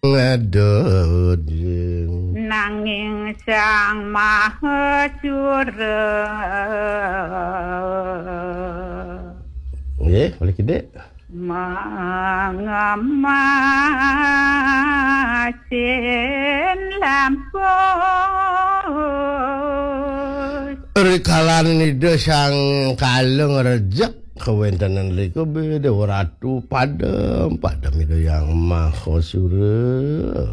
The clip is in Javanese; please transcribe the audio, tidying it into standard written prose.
Aduh. Nanging Sang Maha Jura. Nggih, boleh gede. Mangamasin lampus. Rikalan nido sang kalung rejek kewentanan liku beda ratu padam itu yang maha surga.